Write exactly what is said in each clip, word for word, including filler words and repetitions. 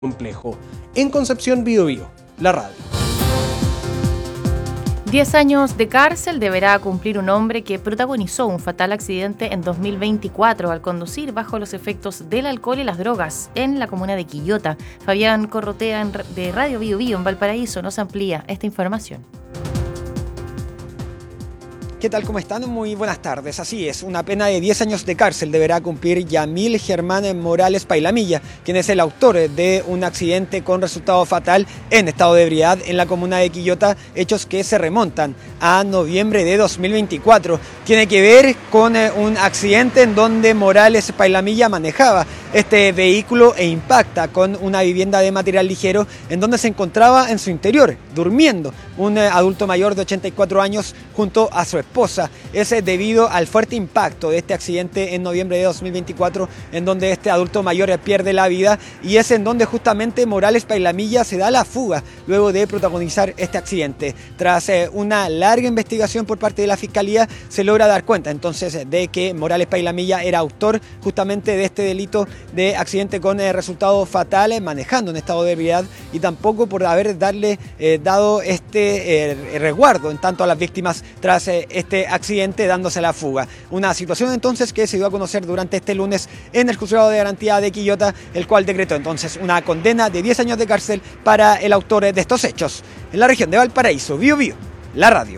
complejo. En Concepción, Biobío, la radio. Diez años de cárcel deberá cumplir un hombre que protagonizó un fatal accidente en dos mil veinticuatro al conducir bajo los efectos del alcohol y las drogas en la comuna de Quillota. Fabián Corrotea de Radio Biobío en Valparaíso nos amplía esta información. ¿Qué tal? ¿Cómo están? Muy buenas tardes. Así es, una pena de diez años de cárcel deberá cumplir Yamil Germán Morales Pailamilla, quien es el autor de un accidente con resultado fatal en estado de ebriedad en la comuna de Quillota, hechos que se remontan a noviembre de dos mil veinticuatro. Tiene que ver con un accidente en donde Morales Pailamilla manejaba este vehículo e impacta con una vivienda de material ligero en donde se encontraba en su interior, durmiendo, un adulto mayor de ochenta y cuatro años junto a su esposa. Es debido al fuerte impacto de este accidente en noviembre de dos mil veinticuatro, en donde este adulto mayor pierde la vida, y es en donde justamente Morales Pailamilla se da la fuga luego de protagonizar este accidente. Tras eh, una larga investigación por parte de la Fiscalía, se logra dar cuenta entonces de que Morales Pailamilla era autor justamente de este delito de accidente con eh, resultados fatales, manejando en estado de ebriedad, y tampoco por haber darle eh, dado este eh, resguardo en tanto a las víctimas tras eh, este accidente, dándose la fuga. Una situación entonces que se dio a conocer durante este lunes en el Juzgado de Garantía de Quillota, el cual decretó entonces una condena de diez años de cárcel para el autor de estos hechos. En la región de Valparaíso, Biobío, la radio.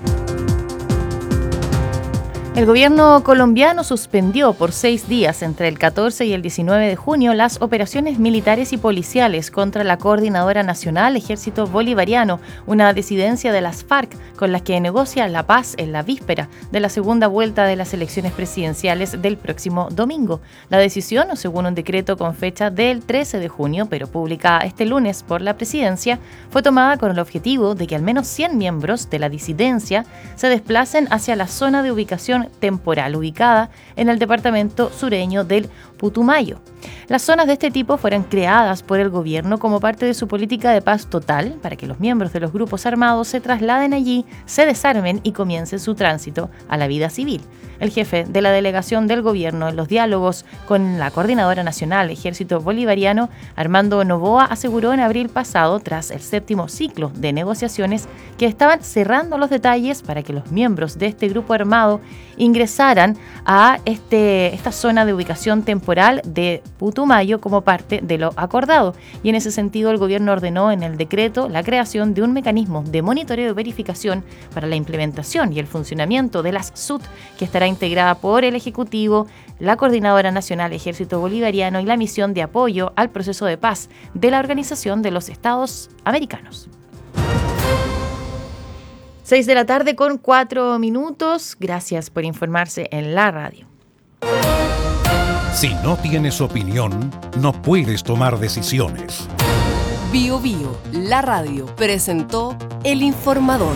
El gobierno colombiano suspendió por seis días entre el catorce y el diecinueve de junio las operaciones militares y policiales contra la Coordinadora Nacional Ejército Bolivariano, una disidencia de las FARC con las que negocia la paz en la víspera de la segunda vuelta de las elecciones presidenciales del próximo domingo. La decisión, según un decreto con fecha del trece de junio, pero publicada este lunes por la presidencia, fue tomada con el objetivo de que al menos cien miembros de la disidencia se desplacen hacia la zona de ubicación temporal ubicada en el departamento sureño del Putumayo. Las zonas de este tipo fueron creadas por el gobierno como parte de su política de paz total para que los miembros de los grupos armados se trasladen allí, se desarmen y comiencen su tránsito a la vida civil. El jefe de la delegación del gobierno en los diálogos con la Coordinadora Nacional Ejército Bolivariano, Armando Novoa, aseguró en abril pasado, tras el séptimo ciclo de negociaciones, que estaban cerrando los detalles para que los miembros de este grupo armado ingresaran a este, esta zona de ubicación temporal de Putumayo como parte de lo acordado. Y en ese sentido, el gobierno ordenó en el decreto la creación de un mecanismo de monitoreo y verificación para la implementación y el funcionamiento de las S U T, que estará integrada por el Ejecutivo, la Coordinadora Nacional Ejército Bolivariano y la misión de apoyo al proceso de paz de la Organización de los Estados Americanos. Seis de la tarde con cuatro minutos. Gracias por informarse en la radio. Si no tienes opinión, no puedes tomar decisiones. Biobío, la radio, presentó El Informador.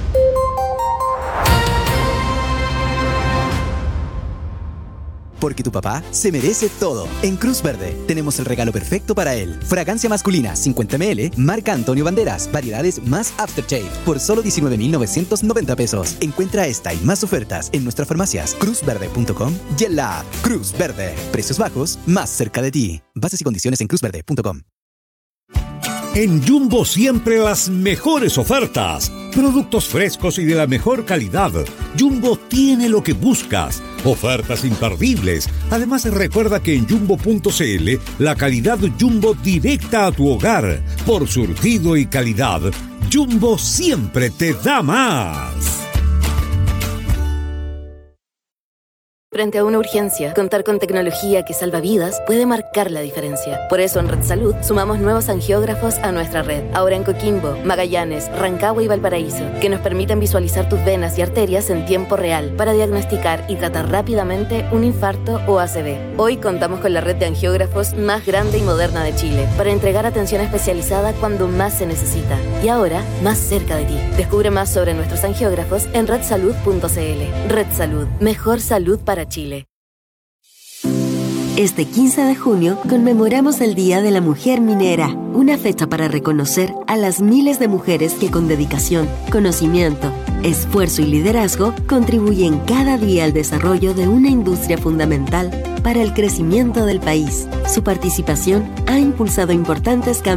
Porque tu papá se merece todo. En Cruz Verde tenemos el regalo perfecto para él. Fragancia masculina cincuenta mililitros, marca Antonio Banderas, variedades más Aftershave, por solo diecinueve mil novecientos noventa pesos. Encuentra esta y más ofertas en nuestras farmacias cruz verde punto com y en la app Cruz Verde. Precios bajos, más cerca de ti. Bases y condiciones en cruz verde punto com. En Jumbo siempre las mejores ofertas. Productos frescos y de la mejor calidad. Jumbo tiene lo que buscas. Ofertas imperdibles. Además, recuerda que en jumbo punto c l la calidad Jumbo directa a tu hogar. Por surtido y calidad, Jumbo siempre te da más. Frente a una urgencia, contar con tecnología que salva vidas puede marcar la diferencia. Por eso en Red Salud sumamos nuevos angiógrafos a nuestra red, ahora en Coquimbo, Magallanes, Rancagua y Valparaíso, que nos permiten visualizar tus venas y arterias en tiempo real para diagnosticar y tratar rápidamente un infarto o A C V. Hoy contamos con la red de angiógrafos más grande y moderna de Chile para entregar atención especializada cuando más se necesita y ahora más cerca de ti. Descubre más sobre nuestros angiógrafos en red salud punto c l. Red Salud, mejor salud para Chile. Este quince de junio conmemoramos el Día de la Mujer Minera, una fecha para reconocer a las miles de mujeres que con dedicación, conocimiento esfuerzo y liderazgo contribuyen cada día al desarrollo de una industria fundamental para el crecimiento del país. Su participación ha impulsado importantes cambios